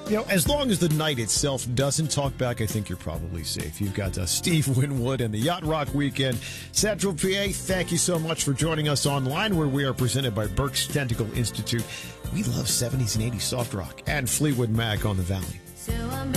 As long as the night itself doesn't talk back, I think you're probably safe. You've got Steve Winwood and the Yacht Rock Weekend. Central PA, thank you so much for joining us online, where we are presented by Berks Tentacle Institute. We love 70s and 80s soft rock and Fleetwood Mac on the Valley.